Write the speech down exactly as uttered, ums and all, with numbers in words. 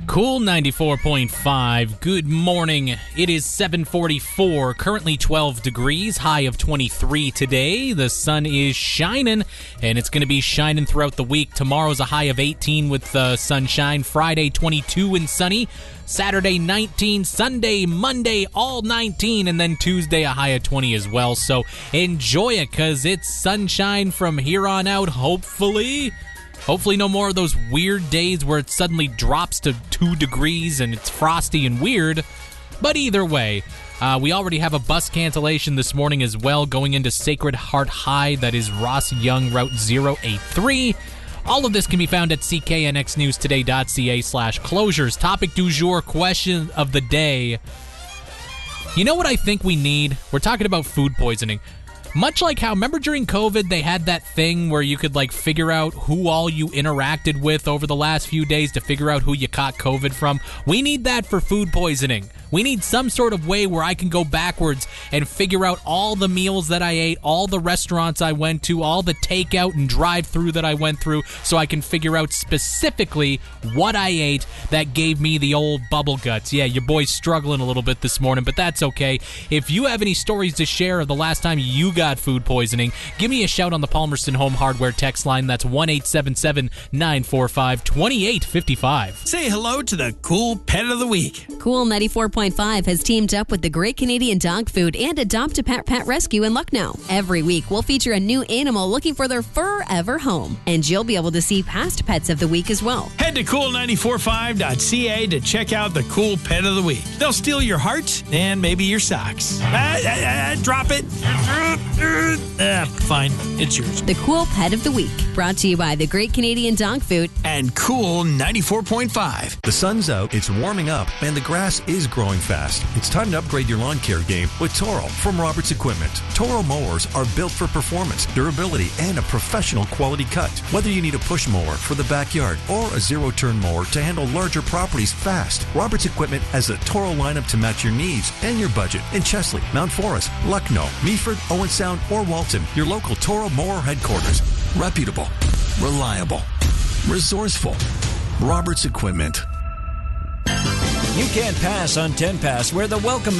Cool ninety-four point five. Good morning. It is seven forty-four, currently twelve degrees, high of twenty-three today. The sun is shining, and it's going to be shining throughout the week. Tomorrow's a high of eighteen with uh, sunshine. Friday, twenty-two and sunny. Saturday, nineteen. Sunday, Monday, all nineteen. And then Tuesday, a high of twenty as well. So enjoy it, because it's sunshine from here on out, hopefully. Hopefully no more of those weird days where it suddenly drops to two degrees and it's frosty and weird. But either way, uh, we already have a bus cancellation this morning as well going into Sacred Heart High. That is Ross Young Route zero eight three. All of this can be found at c k n x news today dot c a slash closures. Topic du jour, question of the day. You know what I think we need? We're talking about food poisoning. Much like how, remember during COVID, they had that thing where you could, like, figure out who all you interacted with over the last few days to figure out who you caught COVID from? We need that for food poisoning. We need some sort of way where I can go backwards and figure out all the meals that I ate, all the restaurants I went to, all the takeout and drive-through that I went through, so I can figure out specifically what I ate that gave me the old bubble guts. Yeah, your boy's struggling a little bit this morning, but that's okay. If you have any stories to share of the last time you got food poisoning, give me a shout on the Palmerston Home Hardware text line. That's one eight seven seven, nine four five, two eight five five. Say hello to the Cool Pet of the Week. Cool ninety-four point five has teamed up with the Great Canadian Dog Food and Adopt a Pet Pet Rescue in Lucknow. Every week, we'll feature a new animal looking for their forever home, and you'll be able to see past pets of the week as well. Head to cool nine four five dot c a to check out the Cool Pet of the Week. They'll steal your heart and maybe your socks. Ah, ah, ah, drop it. Ah, fine, it's yours. The Cool Pet of the Week, brought to you by the Great Canadian Dog Food and Cool ninety-four point five. The sun's out, it's warming up, and the grass is growing fast. It's time to upgrade your lawn care game with Toro from Roberts Equipment. Toro mowers are built for performance, durability, and a professional quality cut. Whether you need a push mower for the backyard or a zero-turn mower to handle larger properties fast, Roberts Equipment has a Toro lineup to match your needs and your budget in Chesley, Mount Forest, Lucknow, Meaford, Owen Sound, or Walton. Your local Toro mower headquarters. Reputable, reliable, resourceful. Roberts Equipment. You can't pass on ten Pass, where the welcome